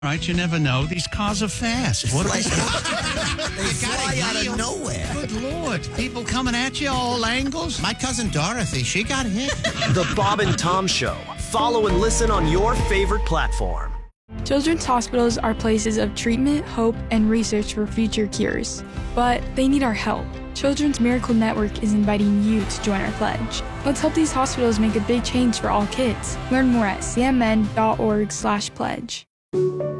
All right, you never know. These cars are fast. What They fly out of nowhere. Good Lord. People coming at you all angles. My cousin Dorothy, she got hit. The Bob and Tom Show. Follow and listen on your favorite platform. Children's hospitals are places of treatment, hope, and research for future cures. But they need our help. Children's Miracle Network is inviting you to join our pledge. Let's help these hospitals make a big change for all kids. Learn more at cmn.org/pledge.